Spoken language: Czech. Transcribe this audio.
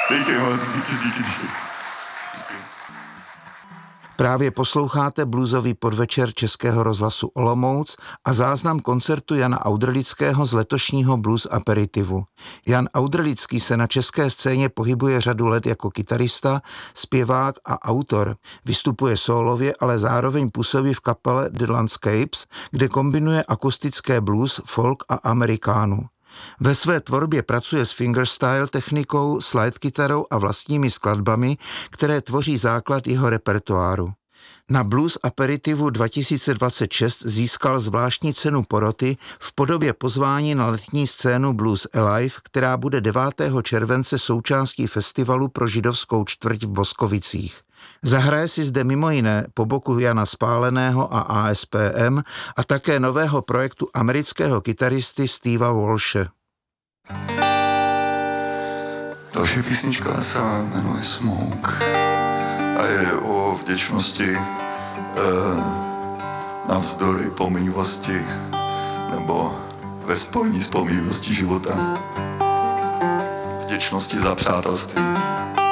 Díky moc, díky. Právě posloucháte bluesový podvečer Českého rozhlasu Olomouc a záznam koncertu Jana Audrlického z letošního blues aperitivu. Jan Audrlický se na české scéně pohybuje řadu let jako kytarista, zpěvák a autor. Vystupuje sólově, ale zároveň působí v kapele The Landscapes, kde kombinuje akustické blues, folk a amerikánu. Ve své tvorbě pracuje s fingerstyle technikou, slide kytarou a vlastními skladbami, které tvoří základ jeho repertoáru. Na Blues Aperitivu 2026 získal zvláštní cenu poroty v podobě pozvání na letní scénu Blues Alive, která bude 9. července součástí festivalu pro židovskou čtvrť v Boskovicích. Zahraje si zde mimo jiné po boku Jana Spáleného a ASPM a také nového projektu amerického kytaristy Steva Walshe. Další písnička se jmenuje Smoke a je o vděčnosti navzdory pomývosti nebo ve spojení s pomývostí života. Vděčnosti za přátelství.